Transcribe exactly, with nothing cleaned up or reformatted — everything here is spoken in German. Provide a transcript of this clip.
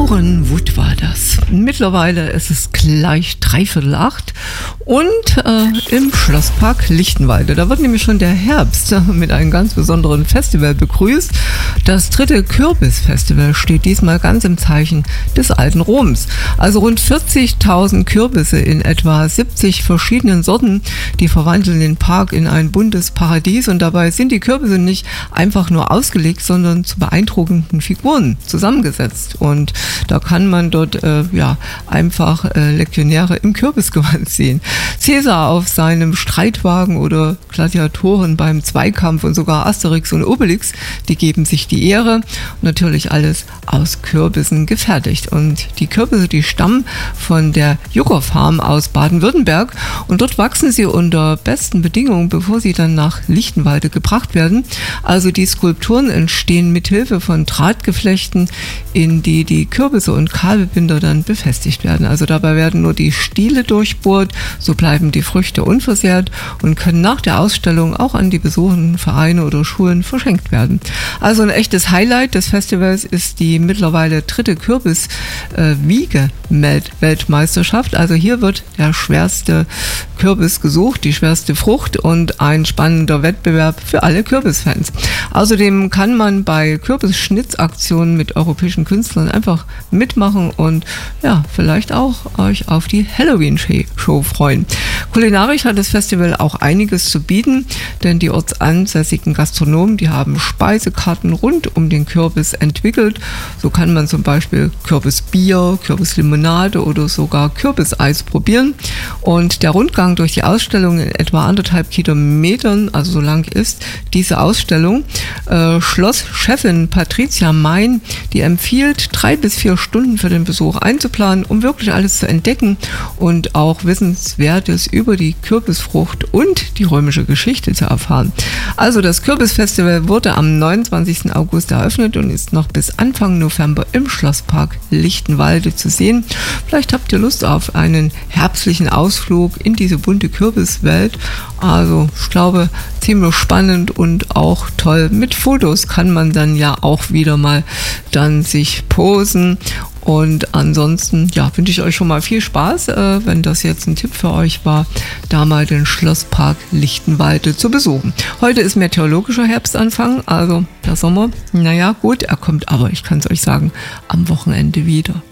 Orenwood war das. Mittlerweile ist es gleich dreiviertel acht und äh, im Schlosspark Lichtenwalde. Da wird nämlich schon der Herbst mit einem ganz besonderen Festival begrüßt. Das dritte Kürbisfestival steht diesmal ganz im Zeichen des alten Roms. Also rund vierzigtausend Kürbisse in etwa siebzig verschiedenen Sorten, die verwandeln den Park in ein buntes Paradies. Und dabei sind die Kürbisse nicht einfach nur ausgelegt, sondern zu beeindruckenden Figuren zusammengesetzt. Und da kann man dort äh, ja einfach äh, Legionäre im Kürbisgewand sehen. Cäsar auf seinem Streitwagen oder Gladiatoren beim Zweikampf und sogar Asterix und Obelix, die geben sich die Ehre. Und natürlich alles aus Kürbissen gefertigt. Und die Kürbisse, die stammen von der Jucker Farm aus Baden-Württemberg und dort wachsen sie unter besten Bedingungen, bevor sie dann nach Lichtenwalde gebracht werden. Also die Skulpturen entstehen mit Hilfe von Drahtgeflechten, in die die Kürbisse und Kabelbinder dann befestigt werden. Also dabei werden nur die Stiele durchbohrt, so bleiben die Früchte unversehrt und können nach der Ausstellung auch an die besuchenden Vereine oder Schulen verschenkt werden. Also ein echtes Highlight des Festivals ist die mittlerweile dritte Kürbis-Wiege-Weltmeisterschaft. Also hier wird der schwerste Kürbis gesucht, die schwerste Frucht und ein spannender Wettbewerb für alle Kürbisfans. Außerdem kann man bei Kürbisschnitzaktionen mit europäischen Künstlern einfach mitmachen und ja, vielleicht auch euch auf die Halloween-Show freuen. Kulinarisch hat das Festival auch einiges zu bieten, denn die ortsansässigen Gastronomen, die haben Speisekarten rund um den Kürbis entwickelt. So kann man zum Beispiel Kürbisbier, Kürbislimonade oder sogar Kürbiseis probieren. Und der Rundgang durch die Ausstellung in etwa anderthalb Kilometern, also so lang ist diese Ausstellung, äh, Schlosschefin Patricia Mein, die empfiehlt, drei bis vier Stunden für den Besuch einzuplanen, um wirklich alles zu entdecken und auch Wissenswertes über die Kürbisfrucht und die römische Geschichte zu erfahren. Also das Kürbisfestival wurde am neunundzwanzigsten August eröffnet und ist noch bis Anfang November im Schlosspark Lichtenwalde zu sehen. Vielleicht habt ihr Lust auf einen herbstlichen Ausflug in diese bunte Kürbiswelt. Also ich glaube, ziemlich spannend und auch toll. Mit Fotos kann man dann ja auch wieder mal dann sich posen. Und ansonsten, ja, wünsche ich euch schon mal viel Spaß, äh, wenn das jetzt ein Tipp für euch war, da mal den Schlosspark Lichtenwalde zu besuchen. Heute ist meteorologischer Herbstanfang, also der Sommer, naja, gut, er kommt aber, ich kann es euch sagen, am Wochenende wieder.